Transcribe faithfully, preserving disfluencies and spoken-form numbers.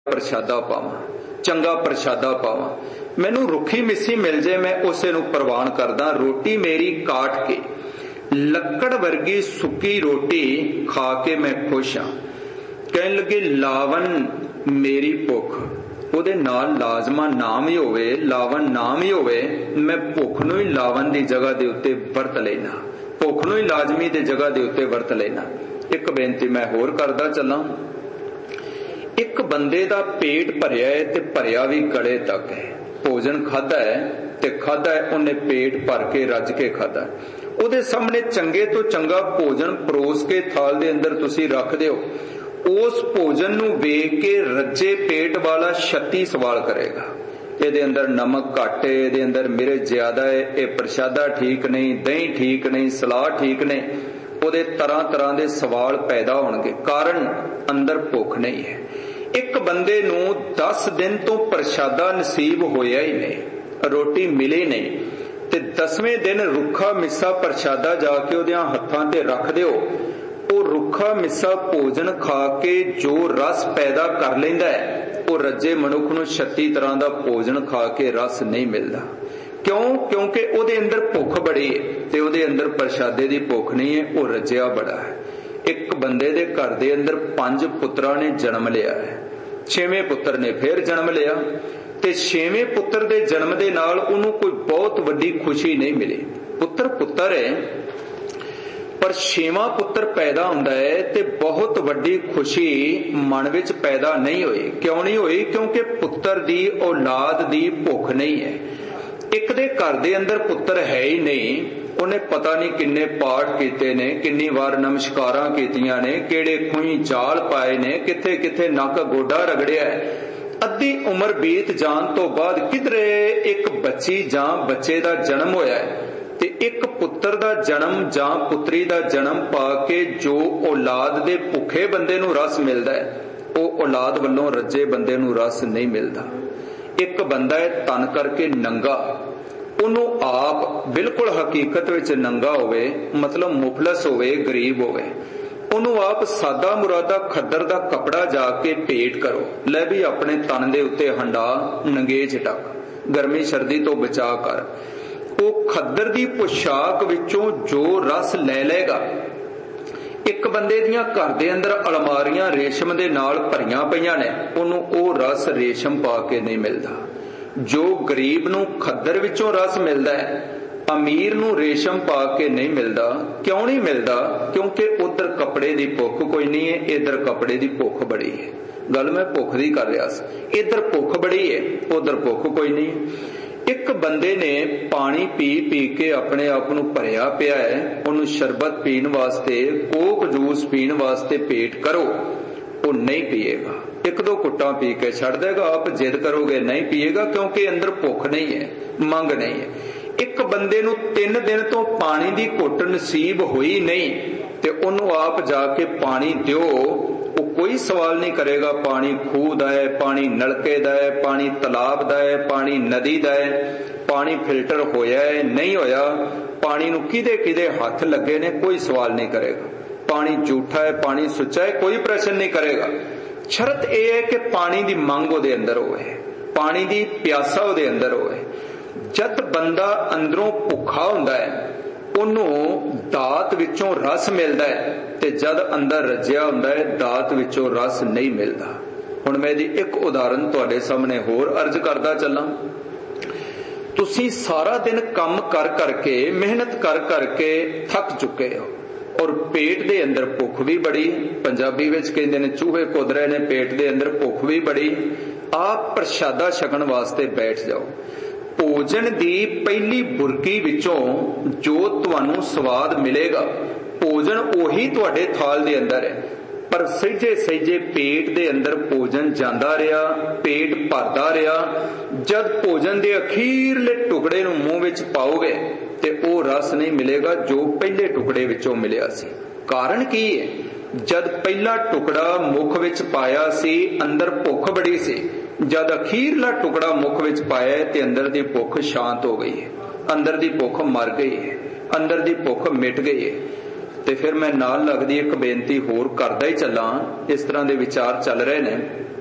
ਪ੍ਰਸ਼ਾਦਾ ਪਾਵਾਂ, ਚੰਗਾ ਪ੍ਰਸ਼ਾਦਾ ਪਾਵਾਂ। ਮੈਨੂੰ ਰੁੱਖੀ ਮਿੱਸੀ ਮਿਲ ਜੇ ਮੈਂ ਉਸੇ ਨੂੰ ਪ੍ਰਵਾਨ ਕਰਦਾ। ਰੋਟੀ ਮੇਰੀ ਕਾਟ ਕੇ ਲੱਕੜ ਵਰਗੀ ਸੁੱਕੀ ਰੋਟੀ ਖਾ ਕੇ ਮੈਂ ਖੁਸ਼ ਹਾਂ। ਕਹਿਣ ਲੱਗੇ ਲਾਵਨ ਮੇਰੀ ਭੁੱਖ, ਉਹਦੇ ਨਾਲ ਲਾਜ਼ਮਾ ਨਾਮ ਹੀ ਹੋਵੇ, ਲਾਵਨ ਨਾਮ ਹੀ ਹੋਵੇ। ਮੈਂ ਭੁੱਖ ਨੂੰ ਹੀ ਲਾਵਨ ਦੀ ਜਗ੍ਹਾ ਦੇ ਉੱਤੇ ਵਰਤ ਲੈਣਾ, ਭੁੱਖ ਨੂੰ ਹੀ ਲਾਜ਼ਮੀ ਦੀ ਜਗ੍ਹਾ ਦੇ ਉੱਤੇ ਵਰਤ ਲੈਣਾ। ਇੱਕ ਬੇਨਤੀ ਮੈਂ ਹੋਰ ਕਰਦਾ ਚੱਲਾਂ। ਇੱਕ ਬੰਦੇ ਦਾ ਪੇਟ ਭਰਿਆ ਹੈ ਤੇ ਭਰਿਆ ਵੀ ਗਲੇ ਤੱਕ ਹੈ। ਭੋਜਨ ਖਾਧਾ ਹੈ ਤੇ ਖਾਧਾ ਹੈ ਉਹਨੇ ਪੇਟ ਭਰ ਕੇ ਰੱਜ ਕੇ ਖਾਧਾ। ਉਹਦੇ ਸਾਹਮਣੇ ਚੰਗੇ ਤੋਂ ਚੰਗਾ ਭੋਜਨ ਪਰੋਸ ਕੇ ਥਾਲ ਦੇ ਅੰਦਰ ਤੁਸੀਂ ਰੱਖ ਦਿਓ। ਉਸ ਭੋਜਨ ਨੂੰ ਵੇਖ ਕੇ ਰੱਜੇ ਪੇਟ ਵਾਲਾ ਛੱਤੀ ਸਵਾਲ ਕਰੇਗਾ, ਇਹਦੇ ਅੰਦਰ ਨਮਕ ਘੱਟ ਹੈ, ਇਹਦੇ ਅੰਦਰ ਮਿਰਚ ਜ਼ਿਆਦਾ ਹੈ, ਇਹ ਪ੍ਰਸ਼ਾਦਾ ਠੀਕ ਨਹੀਂ, ਦਹੀਂ ਠੀਕ ਨਹੀਂ, ਸਲਾਦ ਠੀਕ ਨਹੀਂ। ਉਹਦੇ ਤਰ੍ਹਾਂ ਤਰ੍ਹਾਂ ਦੇ ਸਵਾਲ ਪੈਦਾ ਹੋਣਗੇ, ਕਾਰਨ ਅੰਦਰ ਭੁੱਖ ਨਹੀਂ ਹੈ। ਇੱਕ ਬੰਦੇ ਨੂੰ ਦਸ ਦਿਨ ਤੋਂ ਪ੍ਰਸ਼ਾਦਾ ਨਸੀਬ ਹੋਇਆ ਹੀ ਨਹੀਂ, ਰੋਟੀ ਮਿਲੀ ਨਹੀਂ, ਤੇ ਦਸਵੇਂ ਦਿਨ ਰੁੱਖਾ ਮਿੱਸਾ ਪ੍ਰਸ਼ਾਦਾ ਜਾ ਕੇ ਉਹਦਿਆਂ ਹੱਥਾਂ ਤੇ ਰੱਖ ਦਿਓ। ਉਹ ਰੁੱਖਾ ਮਿੱਸਾ ਭੋਜਨ ਖਾ ਕੇ ਜੋ ਰਸ ਪੈਦਾ ਕਰ ਲੈਂਦਾ ਹੈ, ਉਹ ਰੱਜੇ ਮਨੁੱਖ ਨੂੰ ਛੱਤੀ ਤਰ੍ਹਾਂ ਦਾ ਭੋਜਨ ਖਾ ਕੇ ਰਸ ਨਹੀਂ ਮਿਲਦਾ। ਕਿਉਂ? ਕਿਉਂਕਿ ਉਹਦੇ ਅੰਦਰ ਭੁੱਖ ਬੜੀ ਹੈ ਤੇ ਉਹਦੇ ਅੰਦਰ ਪ੍ਰਸ਼ਾਦੇ ਦੀ ਭੁੱਖ ਨਹੀਂ ਹੈ, ਉਹ ਰੱਜਿਆ ਬੜਾ ਹੈ। ਇੱਕ ਬੰਦੇ ਦੇ ਘਰ ਦੇ ਅੰਦਰ ਪੰਜ ਪੁੱਤਰਾਂ ਨੇ ਜਨਮ ਲਿਆ ਹੈ, ਛੇਵੇਂ ਪੁੱਤਰ ਨੇ ਫਿਰ ਜਨਮ ਲਿਆ, ਤੇ ਛੇਵੇਂ ਪੁੱਤਰ ਦੇ ਜਨਮ ਦੇ ਨਾਲ ਉਹਨੂੰ ਕੋਈ ਬਹੁਤ ਵੱਡੀ ਖੁਸ਼ੀ ਨਹੀਂ ਮਿਲੀ। ਪੁੱਤਰ ਪੁੱਤਰ ਹੈ, ਪਰ ਛੇਵਾਂ ਪੁੱਤਰ ਪੈਦਾ ਹੁੰਦਾ ਹੈ ਤੇ ਬਹੁਤ ਵੱਡੀ ਖੁਸ਼ੀ ਮਨ ਵਿੱਚ ਪੈਦਾ ਨਹੀਂ ਹੋਈ। ਕਿਉਂ ਨਹੀਂ ਹੋਈ? ਕਿਉਂਕਿ ਪੁੱਤਰ ਦੀ ਔਲਾਦ ਦੀ ਭੁੱਖ ਨਹੀਂ ਹੈ। ਇੱਕ ਦੇ ਘਰ ਦੇ ਅੰਦਰ ਪੁੱਤਰ ਹੈ ਹੀ ਨਹੀਂ, ਉਹਨੇ ਪਤਾ ਨਹੀਂ ਕਿੰਨੇ ਪਾਠ ਕੀਤੇ ਨੇ, ਕਿੰਨੀ ਵਾਰ ਨਮਸਕਾਰਾਂ ਕੀਤੀਆਂ ਨੇ, ਕਿਹੜੇ ਖੂਹੀ ਜਾਲ ਪਾਏ ਨੇ, ਕਿੱਥੇ ਕਿੱਥੇ ਨੱਕ ਗੋਡਾ ਰਗੜਿਆ ਹੈ। ਅੱਧੀ ਉਮਰ ਬੀਤ ਜਾਣ ਤੋਂ ਬਾਅਦ ਕਿਧਰੇ ਇੱਕ ਬੱਚੀ ਜਾਂ ਬੱਚੇ ਦਾ ਜਨਮ ਹੋਇਆ ਹੈ, ਤੇ ਇੱਕ ਪੁੱਤਰ ਦਾ ਜਨਮ ਜਾਂ ਪੁੱਤਰੀ ਦਾ ਜਨਮ ਪਾ ਕੇ ਜੋ ਔਲਾਦ ਦੇ ਭੁੱਖੇ ਬੰਦੇ ਨੂੰ ਰਸ ਮਿਲਦਾ ਹੈ, ਉਹ ਔਲਾਦ ਵੱਲੋਂ ਰੱਜੇ ਬੰਦੇ ਨੂੰ ਰਸ ਨਹੀਂ ਮਿਲਦਾ। ਇੱਕ ਬੰਦਾ ਹੈ ਤਨ ਕਰਕੇ ਨੰਗਾ, ਉਹਨੂੰ ਆਪ ਬਿਲਕੁਲ ਹਕੀਕਤ ਵਿੱਚ ਨੰਗਾ ਹੋਵੇ, ਮਤਲਬ ਮੁਫਲਸ ਹੋਵੇ, ਗਰੀਬ ਹੋਵੇ, ਉਹਨੂੰ ਆਪ ਸਾਦਾ ਮੁਰਾਦਾ ਖੱਦਰ ਦਾ ਕੱਪੜਾ ਜਾ ਕੇ ਭੇਟ ਕਰੋ, ਲੈ ਵੀ ਆਪਣੇ ਤਨ ਦੇ ਉੱਤੇ ਹੰਡਾ, ਨੰਗੇਜ ਢੱਕ, ਗਰਮੀ ਸਰਦੀ ਤੋਂ ਬਚਾ ਕਰ। ਉਹ ਖੱਦਰ ਦੀ ਪੁਸ਼ਾਕ ਵਿੱਚੋਂ ਜੋ ਰਸ ਲੈ ਲਏਗਾ। ਇੱਕ ਬੰਦੇ ਦੀਆਂ ਘਰ ਦੇ ਅੰਦਰ ਅਲਮਾਰੀਆਂ ਰੇਸ਼ਮ ਦੇ ਨਾਲ ਭਰੀਆਂ ਪਈਆਂ ਨੇ, ਉਹਨੂੰ ਉਹ ਰਸ ਰੇਸ਼ਮ ਪਾ ਕੇ ਨਹੀਂ ਮਿਲਦਾ। ਜੋ ਗਰੀਬ ਨੂੰ ਖੱਦਰ ਵਿੱਚੋਂ ਰਸ ਮਿਲਦਾ ਹੈ, ਅਮੀਰ ਨੂੰ ਰੇਸ਼ਮ ਪਾ ਕੇ ਨਹੀਂ ਮਿਲਦਾ। ਕਿਉਂ ਨਹੀਂ ਮਿਲਦਾ? ਕਿਉਂਕਿ ਉਧਰ ਕੱਪੜੇ ਦੀ ਭੁੱਖ ਕੋਈ ਨਹੀਂ ਹੈ, ਇਧਰ ਕੱਪੜੇ ਦੀ ਭੁੱਖ ਬੜੀ ਹੈ। ਗੱਲ ਮੈਂ ਭੁੱਖ ਦੀ ਕਰ ਰਿਹਾ ਸੀ, ਇਧਰ ਭੁੱਖ ਬੜੀ ਹੈ, ਉਧਰ ਭੁੱਖ ਕੋਈ ਨਹੀਂ। ਇੱਕ ਬੰਦੇ ਨੇ ਪਾਣੀ ਪੀ ਪੀ ਕੇ ਆਪਣੇ ਆਪ ਨੂੰ ਭਰਿਆ ਪਿਆ ਹੈ, ਉਹਨੂੰ ਸ਼ਰਬਤ ਪੀਣ ਵਾਸਤੇ, ਕੋਕ ਜੂਸ ਪੀਣ ਵਾਸਤੇ ਭੇਟ ਕਰੋ, ਉਹ ਨਹੀਂ ਪੀਏਗਾ। ਇੱਕ ਦੋ ਘੁੱਟਾਂ ਪੀ ਕੇ ਛੱਡ ਦੇਗਾ। ਆਪ ਜਿੱਦ ਕਰੋਗੇ ਨਹੀਂ ਪੀਏਗਾ, ਕਿਉਂਕਿ ਅੰਦਰ ਭੁੱਖ ਨਹੀਂ ਹੈ, ਮੰਗ ਨਹੀਂ ਹੈ। ਇੱਕ ਬੰਦੇ ਨੂੰ ਤਿੰਨ ਦਿਨ ਤੋਂ ਪਾਣੀ ਦੀ ਘੁੱਟ ਨਸੀਬ ਹੋਈ ਨਹੀਂ, ਤੇ ਉਹਨੂੰ ਆਪ ਜਾ ਕੇ ਪਾਣੀ ਦਿਓ, ਉਹ ਕੋਈ ਸਵਾਲ ਨਹੀਂ ਕਰੇਗਾ ਪਾਣੀ ਖੂਹ ਦਾ ਹੈ, ਪਾਣੀ ਨਲਕੇ ਦਾ ਹੈ, ਪਾਣੀ ਤਲਾਬ ਦਾ ਹੈ, ਪਾਣੀ ਨਦੀ ਦਾ ਹੈ, ਪਾਣੀ ਫਿਲਟਰ ਹੋਇਆ ਹੈ ਨਹੀਂ ਹੋਇਆ, ਪਾਣੀ ਨੂੰ ਕਿਹਦੇ ਕਿਹਦੇ ਹੱਥ ਲੱਗੇ ਨੇ, ਕੋਈ ਸਵਾਲ ਨਹੀਂ ਕਰੇਗਾ। ਪਾਣੀ ਝੂਠਾ ਹੈ, ਪਾਣੀ ਸੁੱਚਾ ਹੈ, ਕੋਈ ਪ੍ਰਸ਼ਨ ਨਹੀਂ ਕਰੇਗਾ। ਸ਼ਰਤ ਇਹ ਹੈ ਕਿ ਪਾਣੀ ਦੀ ਮੰਗ ਉਹਦੇ ਅੰਦਰ ਹੋਵੇ, ਪਾਣੀ ਦੀ ਪਿਆਸਾ ਉਹਦੇ ਅੰਦਰ ਹੋਵੇ। ਜਦ ਬੰਦਾ ਅੰਦਰੋਂ ਭੁੱਖਾ ਹੁੰਦਾ ਹੈ, ਉਹਨੂੰ ਦਾਤ ਵਿੱਚੋਂ ਰਸ ਮਿਲਦਾ ਹੈ, ਤੇ ਜਦ ਅੰਦਰ ਰੱਜਿਆ ਹੁੰਦਾ ਹੈ, ਦਾਤ ਵਿੱਚੋਂ ਰਸ ਨਹੀਂ ਮਿਲਦਾ। ਹੁਣ ਮੈਂ ਇਹਦੀ ਇੱਕ ਉਦਾਹਰਨ ਤੁਹਾਡੇ ਸਾਹਮਣੇ ਹੋਰ ਅਰਜ਼ ਕਰਦਾ ਚੱਲਾਂ। ਤੁਸੀਂ ਸਾਰਾ ਦਿਨ ਕੰਮ ਕਰ ਕਰਕੇ, ਮਿਹਨਤ ਕਰ ਕਰਕੇ ਥੱਕ ਚੁੱਕੇ ਹੋ, ਔਰ ਪੇਟ ਦੇ ਅੰਦਰ ਭੁੱਖ ਵੀ ਬੜੀ। ਪੰਜਾਬੀ ਵਿੱਚ ਕਹਿੰਦੇ ਨੇ ਚੂਹੇ ਕੁੱਦ ਰਹੇ ਨੇ, ਪੇਟ ਦੇ ਅੰਦਰ ਭੁੱਖ ਵੀ ਬੜੀ। ਆਪ ਪ੍ਰਸ਼ਾਦਾ ਛਕਣ ਵਾਸਤੇ ਬੈਠ ਜਾਓ। ਭੋਜਨ ਦੀ ਪਹਿਲੀ ਬੁਰਕੀ ਵਿੱਚੋਂ ਜੋ ਤੁਹਾਨੂੰ ਸਵਾਦ ਮਿਲੇਗਾ, ਭੋਜਨ ਉਹੀ ਤੁਹਾਡੇ ਥਾਲ ਦੇ ਅੰਦਰ ਹੈ, ਪਰ ਸਹਿਜੇ ਸਹਿਜੇ ਪੇਟ ਦੇ ਅੰਦਰ ਭੋਜਨ ਜਾਂਦਾ ਰਿਹਾ, ਪੇਟ ਭਰਦਾ ਰਿਹਾ। ਜਦ ਭੋਜਨ ਦੇ ਅਖੀਰਲੇ ਟੁਕੜੇ ਨੂੰ ਮੂੰਹ ਵਿੱਚ ਪਾਓਗੇ ਤੇ ਉਹ ਰਸ ਨਹੀਂ ਮਿਲੇਗਾ ਜੋ ਪਹਿਲੇ ਟੁਕੜੇ ਵਿੱਚੋਂ ਮਿਲਿਆ ਸੀ। ਕਾਰਨ ਕੀ ਹੈ? ਜਦ ਪਹਿਲਾ ਟੁਕੜਾ ਮੁਖ ਵਿੱਚ ਪਾਇਆ ਸੀ, ਅੰਦਰ ਭੁੱਖ ਬੜੀ ਸੀ। ਜਦ ਅਖੀਰਲਾ ਟੁਕੜਾ ਮੁਖ ਵਿੱਚ ਪਾਇਆ ਤੇ ਅੰਦਰ ਦੀ ਭੁੱਖ ਸ਼ਾਂਤ ਹੋ ਗਈ ਹੈ, ਅੰਦਰ ਦੀ ਭੁੱਖ ਮਰ ਗਈ ਹੈ, ਅੰਦਰ ਦੀ ਭੁੱਖ ਮਿਟ ਗਈ ਹੈ। ਤੇ ਫਿਰ ਮੈਂ ਨਾਲ ਲੱਗਦੀ ਇੱਕ ਬੇਨਤੀ ਹੋਰ ਕਰਦਾ ਹੀ ਚੱਲਾਂ। ਇਸ ਤਰ੍ਹਾਂ ਦੇ ਵਿਚਾਰ ਚੱਲ ਰਹੇ ਨੇ।